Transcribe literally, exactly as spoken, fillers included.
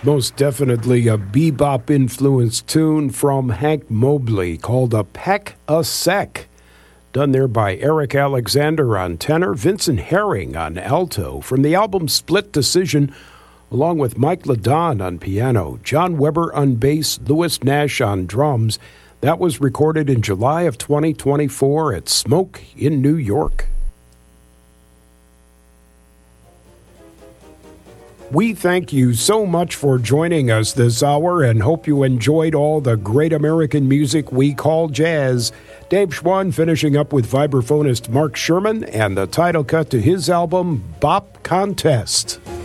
most definitely a bebop-influenced tune from Hank Mobley called A Peck a Sec, done there by Eric Alexander on tenor, Vincent Herring on alto, from the album Split Decision, along with Mike LaDon on piano, John Weber on bass, Louis Nash on drums. That was recorded in July of twenty twenty-four at Smoke in New York. We thank you so much for joining us this hour and hope you enjoyed all the great American music we call jazz. Dave Schwann finishing up with vibraphonist Mark Sherman and the title cut to his album, Bop Contest.